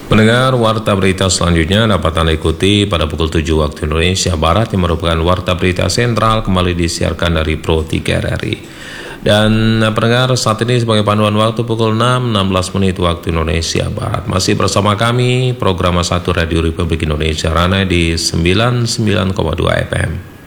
Pendengar, warta berita selanjutnya dapat Anda ikuti pada pukul 7 waktu Indonesia Barat yang merupakan warta berita sentral kembali disiarkan dari Pro 3 RRI. Dan pendengar, saat ini sebagai panduan waktu pukul 6.16 menit waktu Indonesia Barat. Masih bersama kami, program 1 Radio Republik Indonesia Ranai di 99,2 FM.